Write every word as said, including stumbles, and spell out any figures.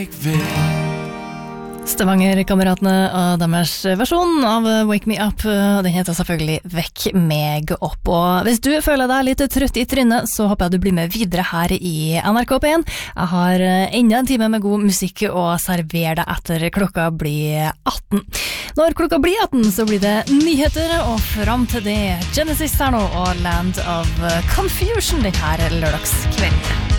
Stavanger-kameratene og deres versjon av Wake Me Up, den heter selvfølgelig Vekk meg opp. Og hvis du føler deg litt trøtt i trynet, så håper jeg du blir med videre her i N R K P én. Jeg har enda en time med god musikk å servere deg etter klokka blir atten. Når klokka blir atten, så blir det nyheter, og fram til det Genesis her nå og Land of Confusion den her lørdagskvelden.